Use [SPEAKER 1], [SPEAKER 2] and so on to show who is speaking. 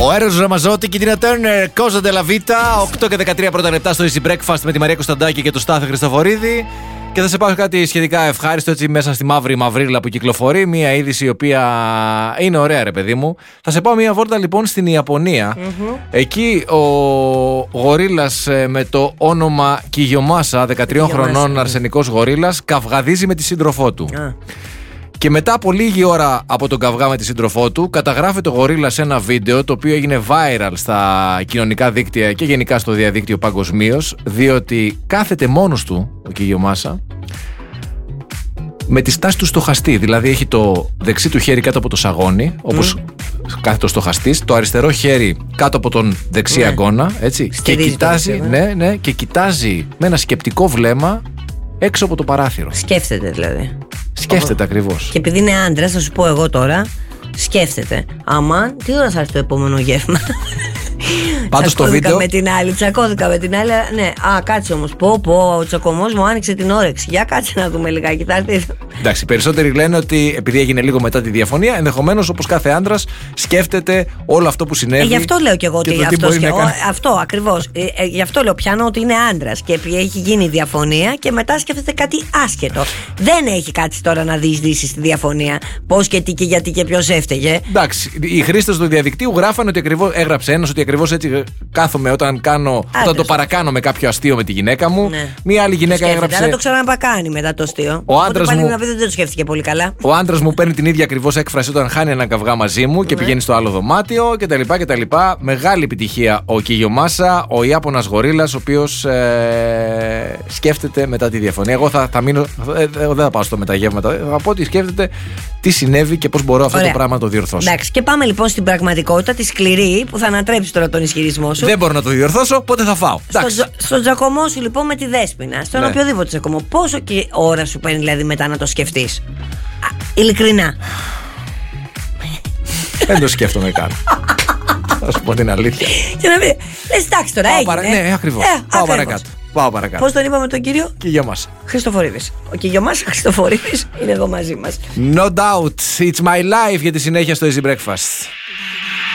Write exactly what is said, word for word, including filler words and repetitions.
[SPEAKER 1] Ο Έρος Ραμαζότη και την Τίνα Τέρνερ, Κόζα Ντελαβίτα. οκτώ και δεκατρία πρώτα λεπτά στο Easy Breakfast με τη Μαρία Κωνσταντάκη και τον Στάθη Χριστοφορίδη. Και θα σε πάω κάτι σχετικά ευχάριστο, έτσι μέσα στη μαύρη μαυρίλα που κυκλοφορεί. Μια είδηση η οποία είναι ωραία, ρε παιδί μου. Θα σε πάω μια βόλτα λοιπόν στην Ιαπωνία. Mm-hmm. Εκεί ο γορίλας με το όνομα Κιγιομάσα, δεκατρία χρονών αρσενικός γορίλας, καυγαδίζει με τη σύντροφό του. Mm. Και μετά από λίγη ώρα από τον καυγά με τη σύντροφό του, καταγράφει το γορίλα σε ένα βίντεο το οποίο έγινε viral στα κοινωνικά δίκτυα και γενικά στο διαδίκτυο παγκοσμίως, διότι κάθεται μόνος του ο Κιγιομάσα με τη στάση του στοχαστή. Δηλαδή έχει το δεξί του χέρι κάτω από το σαγόνι, όπως mm. κάθεται ο στοχαστής, το αριστερό χέρι κάτω από τον δεξί ναι. αγκώνα, έτσι, και κοιτάζει, ναι, ναι, και κοιτάζει με ένα σκεπτικό βλέμμα έξω από το παράθυρο.
[SPEAKER 2] Σκέφτεται δηλαδή.
[SPEAKER 1] Σκέφτεται ακριβώς.
[SPEAKER 2] Και επειδή είναι άντρας, θα σου πω εγώ τώρα, σκέφτεται. Αμάν, τι ώρα θα έρθει το επόμενο γεύμα.
[SPEAKER 1] Πάντως το βίντεο.
[SPEAKER 2] Με την άλλη, τσακώθηκα με την άλλη. Ναι, α, κάτσε όμως. Πω, πω, ο τσακωμός μου άνοιξε την όρεξη. Για κάτσε να δούμε λιγάκι. Θα έρθει.
[SPEAKER 1] Εντάξει, οι περισσότεροι λένε ότι επειδή έγινε λίγο μετά τη διαφωνία, ενδεχομένως όπως κάθε άντρας σκέφτεται όλο αυτό που συνέβη.
[SPEAKER 2] Ε, γι' αυτό λέω κι εγώ
[SPEAKER 1] και
[SPEAKER 2] ότι
[SPEAKER 1] το
[SPEAKER 2] αυτό, σκε...
[SPEAKER 1] κάνει...
[SPEAKER 2] αυτό ακριβώς. Ε, ε, γι' αυτό λέω πιάνω ότι είναι άντρας και έχει γίνει διαφωνία και μετά σκέφτεται κάτι άσχετο. Δεν έχει κάτσει τώρα να διεισδύσει στη διαφωνία. Πώς και τι και γιατί και ποιος έφταιγε.
[SPEAKER 1] Εντάξει, οι χρήστες του διαδικτύου γράφανε ότι ακριβώς, έγραψε ένας ότι ακριβώς έτσι κάθομαι όταν, κάνω, όταν το παρακάνω με κάποιο αστείο με τη γυναίκα μου. Ναι. Μία άλλη γυναίκα έγραψε.
[SPEAKER 2] Αλλά το ξαναπακάνει μετά το αστείο.
[SPEAKER 1] Ο άντρας μου.
[SPEAKER 2] Να πει, δεν το σκέφτηκε πολύ καλά.
[SPEAKER 1] Ο άντρας μου παίρνει την ίδια ακριβώς έκφραση όταν χάνει έναν καυγά μαζί μου και ναι. πηγαίνει στο άλλο δωμάτιο κτλ. κτλ. Μεγάλη επιτυχία ο Κιγιομάσα, ο Ιάπωνας γορίλας, ο οποίος ε, σκέφτεται μετά τη διαφωνία. Εγώ θα, θα μείνω. Ε, δεν θα πάω στο μεταγεύματα. Θα πω ότι σκέφτεται τι συνέβη και πώς μπορώ αυτό Ωραία. το πράγμα να το διορθώσω.
[SPEAKER 2] Εντάξει, και πάμε λοιπόν στην πραγματικότητα, τη σκληρή, που θα ανατρέψει τώρα τον ισχυρισμό σου.
[SPEAKER 1] Δεν μπορώ να το διορθώσω, πότε θα φάω.
[SPEAKER 2] Στο, στο τζακωμό σου λοιπόν με τη Δέσποινα, στον ναι. οποιοδήποτε τζακωμό, πόσο και ώρα σου παίρνει δηλαδή μετά να το σκεφτείς? Ειλικρινά.
[SPEAKER 1] Δεν το σκέφτομαι καν. Θα σου πω την αλήθεια.
[SPEAKER 2] Και να πει, λες εντάξει τώρα, έγινε.
[SPEAKER 1] Παρα... Ναι, ακριβώς. Ε, Πάω παρακάτω. Πάω παρακάτω.
[SPEAKER 2] Πώς τον είπαμε τον κύριο?
[SPEAKER 1] Κιγιομάσα.
[SPEAKER 2] Χριστοφορίδης. Ο Κιγιομάσα Χριστοφορίδης είναι εδώ μαζί μας.
[SPEAKER 1] No doubt, it's my life για τη συνέχεια στο Easy Breakfast.